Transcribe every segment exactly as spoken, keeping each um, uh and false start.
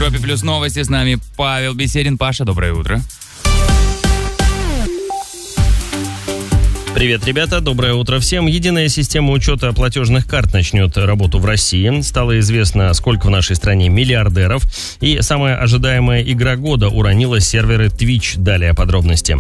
Европе Плюс новости. С нами Павел Беседин. Паша, доброе утро. Привет, ребята, доброе утро всем. Единая система учета платежных карт начнет работу в России. Стало известно, сколько в нашей стране миллиардеров. И самая ожидаемая игра года уронила серверы Twitch. Далее подробности.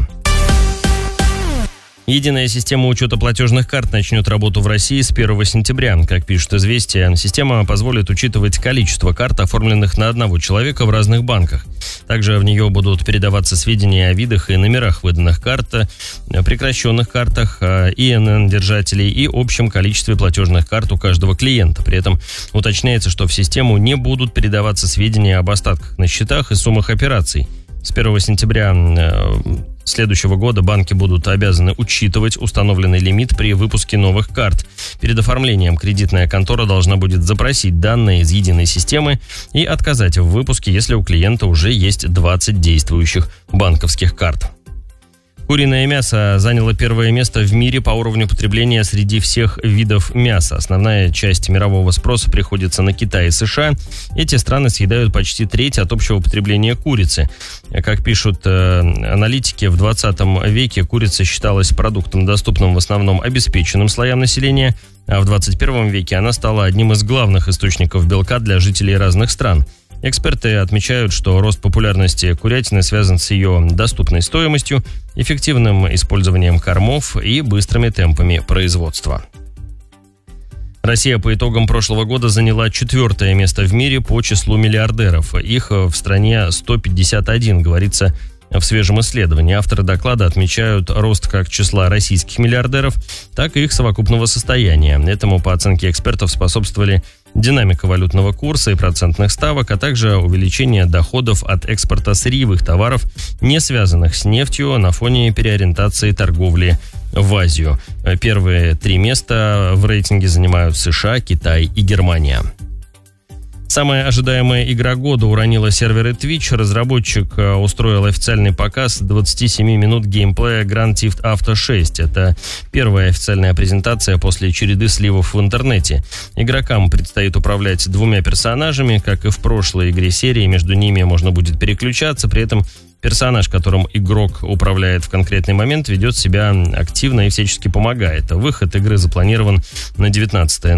Единая система учета платежных карт начнет работу в России с первого сентября. Как пишет «Известия», система позволит учитывать количество карт, оформленных на одного человека в разных банках. Также в нее будут передаваться сведения о видах и номерах выданных карт, прекращенных картах, И Н Н-держателей и общем количестве платежных карт у каждого клиента. При этом уточняется, что в систему не будут передаваться сведения об остатках на счетах и суммах операций. С первого сентября следующего года банки будут обязаны учитывать установленный лимит при выпуске новых карт. Перед оформлением кредитная контора должна будет запросить данные из единой системы и отказать в выпуске, если у клиента уже есть двадцать действующих банковских карт. Куриное мясо заняло первое место в мире по уровню потребления среди всех видов мяса. Основная часть мирового спроса приходится на Китай и США. Эти страны съедают почти треть от общего потребления курицы. Как пишут э, аналитики, в двадцатом веке курица считалась продуктом, доступным в основном обеспеченным слоям населения, а в двадцать первом веке она стала одним из главных источников белка для жителей разных стран. Эксперты отмечают, что рост популярности курятины связан с ее доступной стоимостью, эффективным использованием кормов и быстрыми темпами производства. Россия по итогам прошлого года заняла четвертое место в мире по числу миллиардеров. Их в стране сто пятьдесят один, говорится в свежем исследовании. Авторы доклада отмечают рост как числа российских миллиардеров, так и их совокупного состояния. Этому, по оценке экспертов, способствовали динамика валютного курса и процентных ставок, а также увеличение доходов от экспорта сырьевых товаров, не связанных с нефтью, на фоне переориентации торговли в Азию. Первые три места в рейтинге занимают США, Китай и Германия. Самая ожидаемая игра года уронила серверы Twitch. Разработчик устроил официальный показ двадцати семи минут геймплея Grand Theft Auto шесть. Это первая официальная презентация после череды сливов в интернете. Игрокам предстоит управлять двумя персонажами. Как и в прошлой игре серии, между ними можно будет переключаться. При этом персонаж, которым игрок управляет в конкретный момент, ведет себя активно и всячески помогает. Выход игры запланирован на девятнадцатое